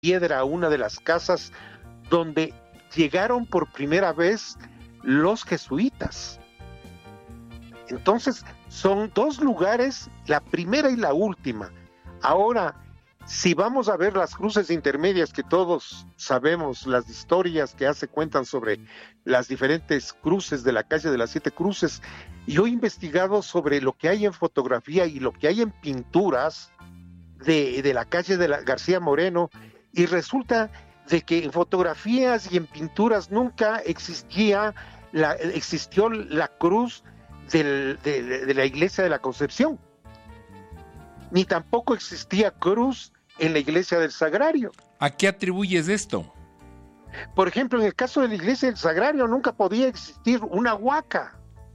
piedra a una de las casas donde llegaron por primera vez los jesuitas. Entonces, son dos lugares, la primera y la última. Ahora, si vamos a ver las cruces intermedias, que todos sabemos, las historias que cuentan sobre las diferentes cruces de la calle de las 7 Cruces, yo he investigado sobre lo que hay en fotografía y lo que hay en pinturas de la calle de la García Moreno, y resulta de que en fotografías y en pinturas nunca existió la cruz de la iglesia de la Concepción, ni tampoco existía cruz en la iglesia del Sagrario. ¿A qué atribuyes esto? Por ejemplo, en el caso de la iglesia del Sagrario nunca podía existir una huaca.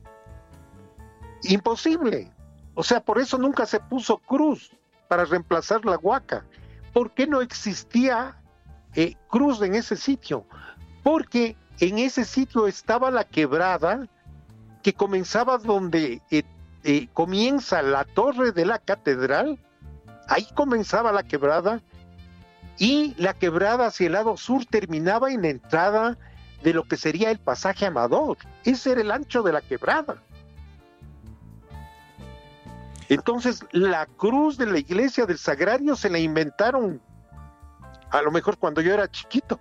Imposible. O sea, por eso nunca se puso cruz para reemplazar la huaca. ¿Por qué no existía cruz en ese sitio? Porque en ese sitio estaba la quebrada que comenzaba donde comienza la torre de la catedral. Ahí comenzaba la quebrada, y la quebrada hacia el lado sur terminaba en la entrada de lo que sería el pasaje Amador. Ese era el ancho de la quebrada. Entonces, la cruz de la iglesia del Sagrario se la inventaron a lo mejor cuando yo era chiquito.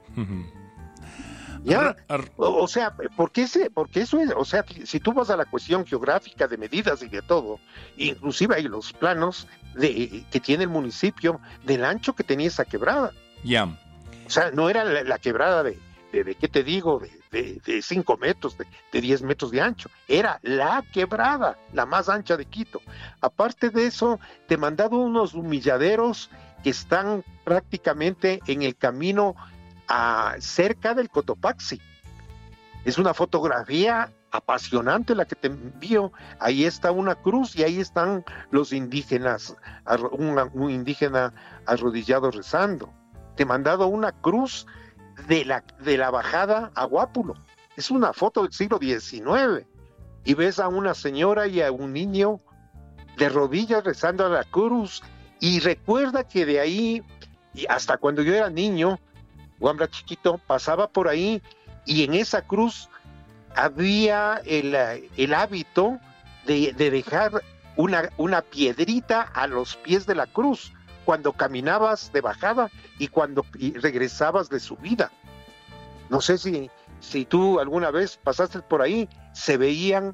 ¿Ya? O sea, porque eso es, o sea, si tú vas a la cuestión geográfica de medidas y de todo, inclusive hay los planos que tiene el municipio del ancho que tenía esa quebrada. Ya. O sea, no era la quebrada de ¿qué te digo? De 5 metros, de 10 metros de ancho. Era la quebrada, la más ancha de Quito. Aparte de eso, te he mandado unos humilladeros que están prácticamente en el camino cerca del Cotopaxi. Es una fotografía apasionante la que te envío. Ahí está una cruz y ahí están los indígenas, un indígena arrodillado rezando. Te he mandado una cruz de la bajada a Guápulo. Es una foto del siglo XIX y ves a una señora y a un niño de rodillas rezando a la cruz. Y recuerda que de ahí, y hasta cuando yo era niño, Wambra chiquito, pasaba por ahí, y en esa cruz había el hábito de dejar una piedrita a los pies de la cruz cuando caminabas de bajada y cuando regresabas de subida. No sé si tú alguna vez pasaste por ahí, se veían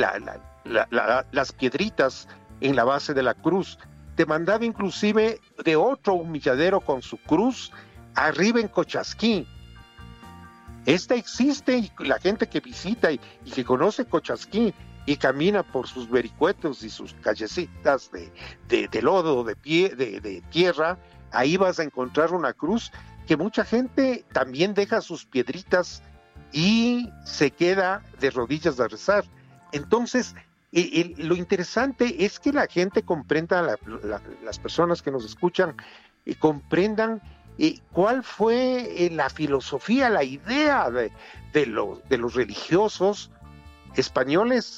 las piedritas en la base de la cruz. Te mandaba inclusive de otro humilladero con su cruz arriba en Cochasquí. Esta existe, y la gente que visita y que conoce Cochasquí y camina por sus vericuetos y sus callecitas de lodo, de tierra, ahí vas a encontrar una cruz que mucha gente también deja sus piedritas y se queda de rodillas a rezar. Entonces, lo interesante es que la gente comprenda, las personas que nos escuchan, comprendan cuál fue la filosofía, la idea de los religiosos españoles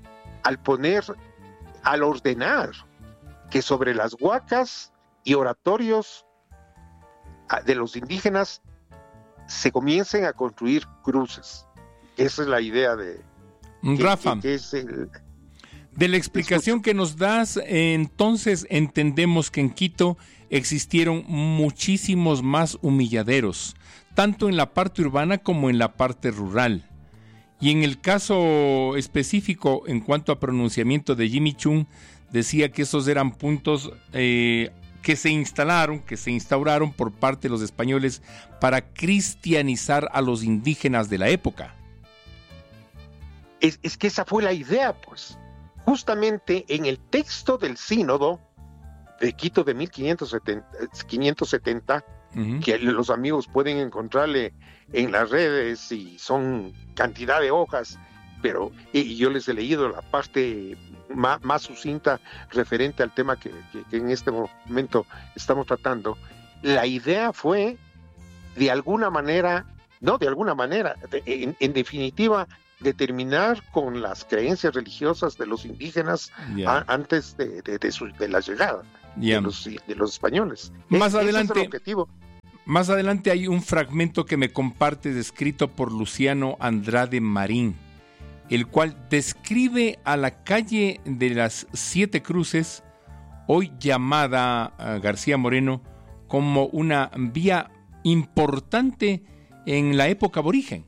al ordenar que sobre las huacas y oratorios de los indígenas se comiencen a construir cruces. Esa es la idea de Rafa. que es de la explicación que nos das, entonces entendemos que en Quito existieron muchísimos más humilladeros, tanto en la parte urbana como en la parte rural. Y en el caso específico, en cuanto a pronunciamiento de Jimmy Chung, decía que esos eran puntos que se instauraron por parte de los españoles para cristianizar a los indígenas de la época. Es que esa fue la idea, pues. Justamente en el texto del sínodo de Quito de 1570, que los amigos pueden encontrarle en las redes y son cantidad de hojas, pero y yo les he leído la parte más sucinta referente al tema que en este momento estamos tratando. La idea fue, en definitiva, determinar con las creencias religiosas de los indígenas antes de la llegada de los españoles. Más Ese adelante, es el objetivo. Más adelante hay un fragmento que me compartes escrito por Luciano Andrade Marín, el cual describe a la calle de las Siete Cruces, hoy llamada García Moreno, como una vía importante en la época aborigen.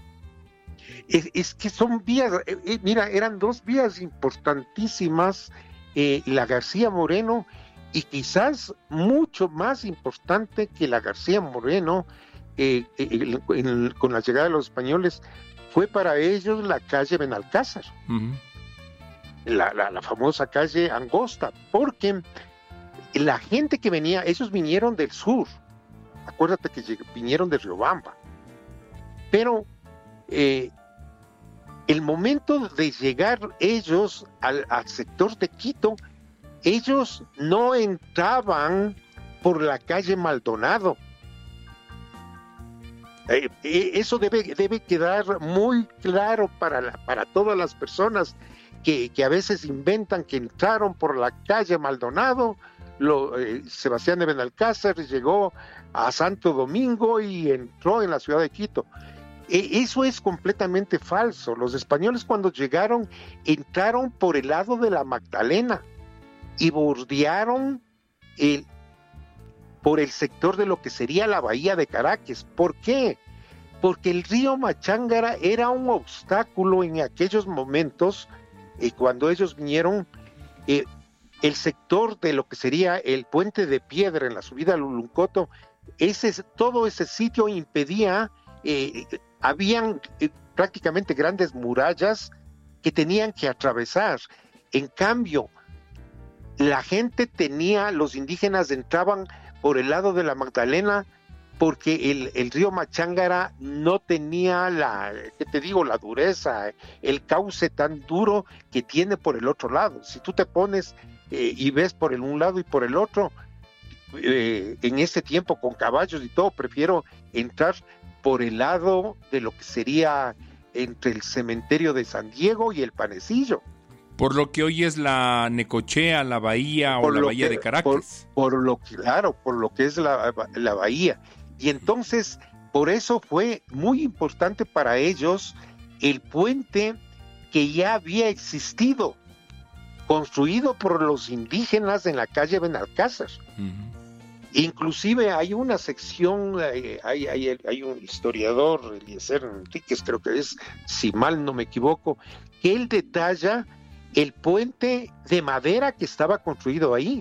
Es que son vías, mira, eran dos vías importantísimas, la García Moreno, y quizás mucho más importante que la García Moreno, con la llegada de los españoles, fue para ellos la calle Benalcázar, uh-huh. la famosa calle angosta, porque la gente que venía, ellos vinieron del sur, acuérdate que vinieron de Riobamba, pero el momento de llegar ellos al sector de Quito, ellos no entraban por la calle Maldonado. Eso debe quedar muy claro para todas las personas que a veces inventan que entraron por la calle Maldonado. Sebastián de Benalcázar llegó a Santo Domingo y entró en la ciudad de Quito. Eso es completamente falso. Los españoles, cuando llegaron, entraron por el lado de la Magdalena y bordearon por el sector de lo que sería la bahía de Caracas. ¿Por qué? Porque el río Machángara era un obstáculo en aquellos momentos, cuando ellos vinieron, el sector de lo que sería el puente de piedra en la subida al Luluncoto, todo ese sitio impedía, habían prácticamente grandes murallas que tenían que atravesar. En cambio, la gente los indígenas entraban por el lado de la Magdalena porque el río Machángara no tenía la dureza, el cauce tan duro que tiene por el otro lado. Si tú te pones y ves por un lado y por el otro, en ese tiempo con caballos y todo, prefiero entrar por el lado de lo que sería entre el cementerio de San Diego y el Panecillo. Por lo que hoy es la Necochea, la bahía o la bahía de Caracas. Por lo que es la bahía. Y entonces, por eso fue muy importante para ellos el puente que ya había existido, construido por los indígenas en la calle Benalcázar. Uh-huh. Inclusive hay una sección, hay un historiador, Eliezer Enríquez, creo que es, si mal no me equivoco, que él detalla el puente de madera que estaba construido ahí.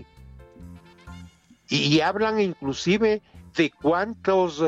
Y hablan inclusive de cuántos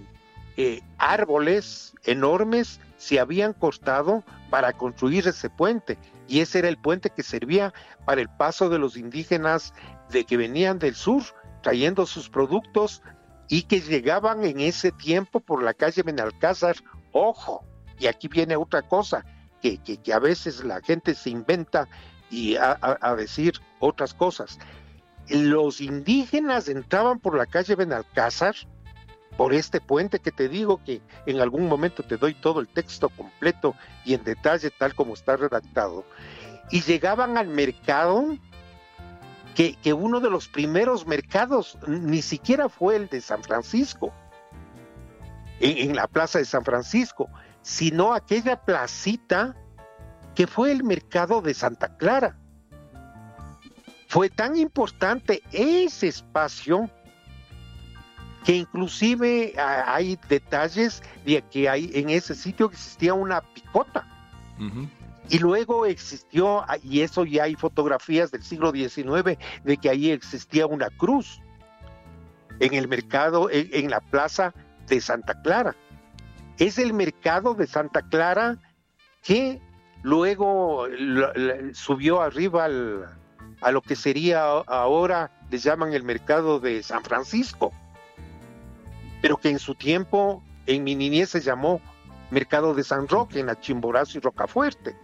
árboles enormes se habían cortado para construir ese puente. Y ese era el puente que servía para el paso de los indígenas que venían del sur, trayendo sus productos y que llegaban en ese tiempo por la calle Benalcázar. Ojo, y aquí viene otra cosa, que a veces la gente se inventa y a decir otras cosas. Los indígenas entraban por la calle Benalcázar, por este puente que te digo, que en algún momento te doy todo el texto completo y en detalle tal como está redactado, y llegaban al mercado, que uno de los primeros mercados ni siquiera fue el de San Francisco, en la plaza de San Francisco, sino aquella placita que fue el mercado de Santa Clara. Fue tan importante ese espacio que inclusive hay detalles de que en ese sitio existía una picota. Uh-huh. Y luego existió, y eso ya hay fotografías del siglo XIX, de que ahí existía una cruz en el mercado, en la plaza de Santa Clara. Es el mercado de Santa Clara que luego subió arriba a lo que sería ahora, le llaman el mercado de San Francisco, pero que en su tiempo, en mi niñez, se llamó Mercado de San Roque, en Chimborazo y Rocafuerte.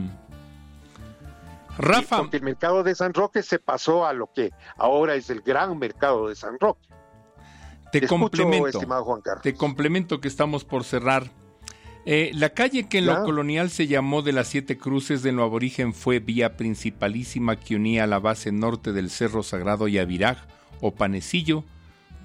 Rafa. Porque el Mercado de San Roque se pasó a lo que ahora es el Gran Mercado de San Roque. Te complemento que estamos por cerrar. La calle que en lo colonial se llamó de las Siete Cruces, de lo aborigen fue vía principalísima que unía la base norte del Cerro Sagrado Yaviraj o Panecillo,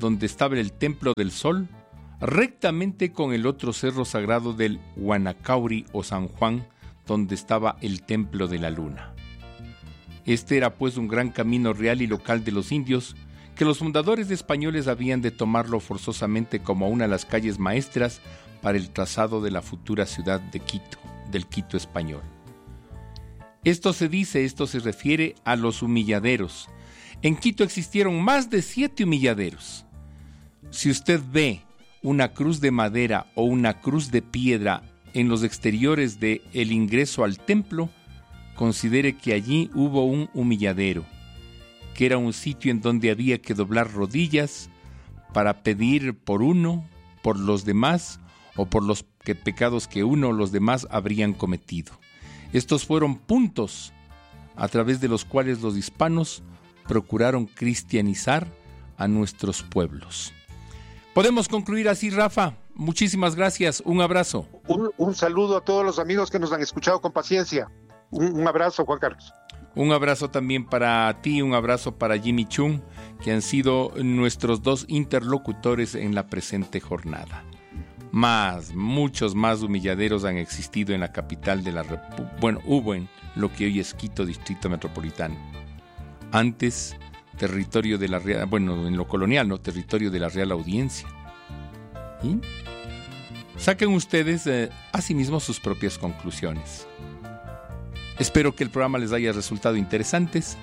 donde estaba el Templo del Sol, rectamente con el otro cerro sagrado del Huanacauri o San Juan, donde estaba el Templo de la Luna. Este era pues un gran camino real y local de los indios, que los fundadores españoles habían de tomarlo forzosamente como una de las calles maestras para el trazado de la futura ciudad de Quito, del Quito español. Esto se refiere a los humilladeros. En Quito existieron más de 7 humilladeros. Si usted ve una cruz de madera o una cruz de piedra en los exteriores del ingreso al templo, considere que allí hubo un humilladero, que era un sitio en donde había que doblar rodillas para pedir por uno, por los demás o por los pecados que uno o los demás habrían cometido. Estos fueron puntos a través de los cuales los hispanos procuraron cristianizar a nuestros pueblos. Podemos concluir así, Rafa. Muchísimas gracias. Un abrazo. Un saludo a todos los amigos que nos han escuchado con paciencia. Un abrazo, Juan Carlos. Un abrazo también para ti, un abrazo para Jimmy Chung, que han sido nuestros 2 interlocutores en la presente jornada. Muchos más humilladeros han existido en la capital de la República. Bueno, hubo en lo que hoy es Quito, Distrito Metropolitano. Antes, territorio de la Real, bueno, en lo colonial, ¿no? Territorio de la Real Audiencia. ¿Y? Saquen ustedes asimismo sus propias conclusiones. Espero que el programa les haya resultado interesantes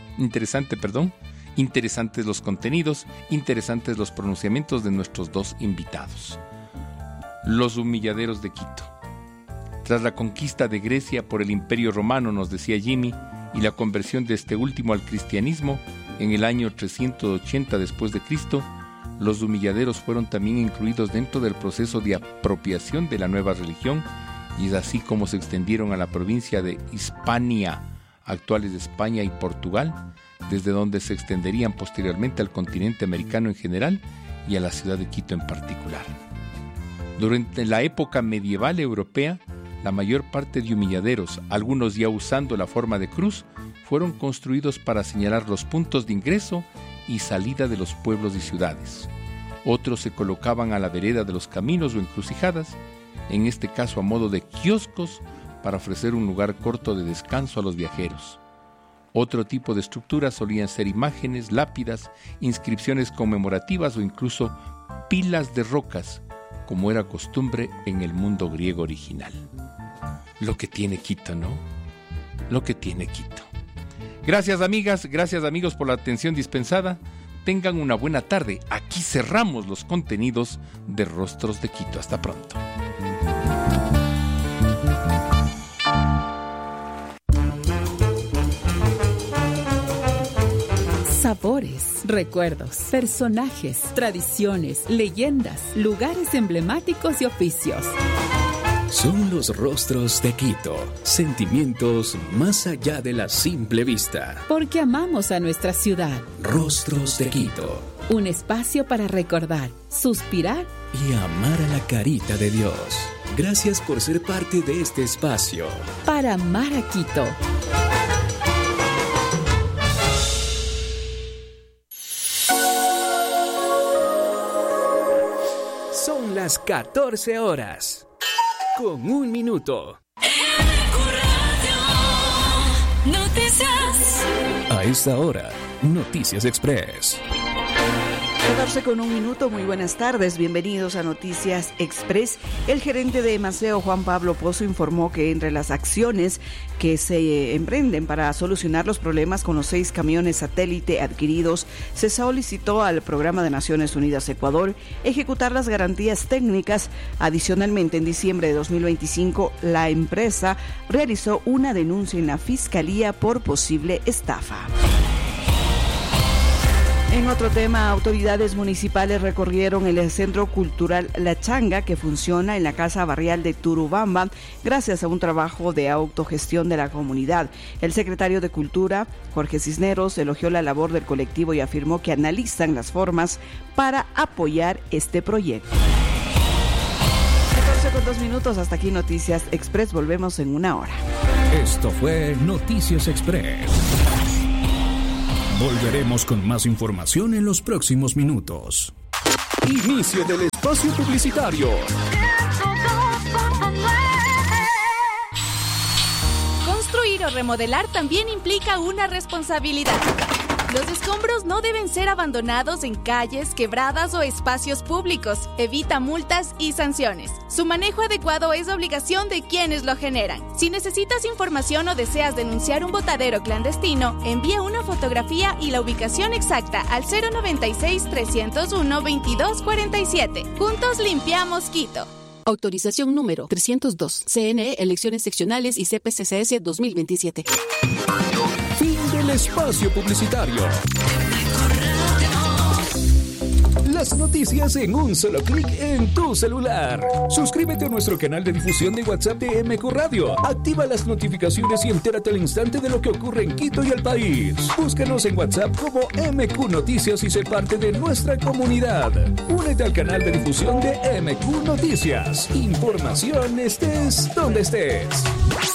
los contenidos, interesantes los pronunciamientos de nuestros 2 invitados. Los humilladeros de Quito. Tras la conquista de Grecia por el Imperio Romano, nos decía Jimmy, y la conversión de este último al cristianismo en el año 380 después de Cristo, los humilladeros fueron también incluidos dentro del proceso de apropiación de la nueva religión, y es así como se extendieron a la provincia de Hispania, actuales de España y Portugal, desde donde se extenderían posteriormente al continente americano en general y a la ciudad de Quito en particular. Durante la época medieval europea, la mayor parte de humilladeros, algunos ya usando la forma de cruz, fueron construidos para señalar los puntos de ingreso y salida de los pueblos y ciudades. Otros se colocaban a la vereda de los caminos o encrucijadas, en este caso a modo de kioscos, para ofrecer un lugar corto de descanso a los viajeros. Otro tipo de estructuras solían ser imágenes, lápidas, inscripciones conmemorativas o incluso pilas de rocas, como era costumbre en el mundo griego original. Lo que tiene Quito, ¿no? Lo que tiene Quito. Gracias, amigas, gracias, amigos, por la atención dispensada. Tengan una buena tarde. Aquí cerramos los contenidos de Rostros de Quito. Hasta pronto. Sabores, recuerdos, personajes, tradiciones, leyendas, lugares emblemáticos y oficios. Son los Rostros de Quito, sentimientos más allá de la simple vista. Porque amamos a nuestra ciudad. Rostros de Quito. Un espacio para recordar, suspirar y amar a la carita de Dios. Gracias por ser parte de este espacio. Para amar a Quito. Son las 14 horas. Con 1 minuto. Noticias. A esta hora, Noticias Express. 14:01, muy buenas tardes, bienvenidos a Noticias Express. El gerente de Maceo, Juan Pablo Pozo, informó que entre las acciones que se emprenden para solucionar los problemas con los 6 camiones satélite adquiridos, se solicitó al Programa de Naciones Unidas Ecuador ejecutar las garantías técnicas. Adicionalmente, en diciembre de 2025, la empresa realizó una denuncia en la Fiscalía por posible estafa. En otro tema, autoridades municipales recorrieron el Centro Cultural La Changa, que funciona en la Casa Barrial de Turubamba, gracias a un trabajo de autogestión de la comunidad. El secretario de Cultura, Jorge Cisneros, elogió la labor del colectivo y afirmó que analizan las formas para apoyar este proyecto. 14:02, hasta aquí Noticias Express, volvemos en 1 hora. Esto fue Noticias Express. Volveremos con más información en los próximos minutos. Inicio del espacio publicitario. Construir o remodelar también implica una responsabilidad. Los escombros no deben ser abandonados en calles, quebradas o espacios públicos. Evita multas y sanciones. Su manejo adecuado es obligación de quienes lo generan. Si necesitas información o deseas denunciar un botadero clandestino, envía una fotografía y la ubicación exacta al 096-301-2247. Juntos limpiamos Quito. Autorización número 302. CNE, Elecciones Seccionales y CPCCS 2027. Fin del espacio publicitario. Las noticias en un solo clic en tu celular. Suscríbete a nuestro canal de difusión de WhatsApp de MQ Radio. Activa las notificaciones y entérate al instante de lo que ocurre en Quito y el país. Búscanos en WhatsApp como MQ Noticias y sé parte de nuestra comunidad. Únete al canal de difusión de MQ Noticias. Información estés donde estés.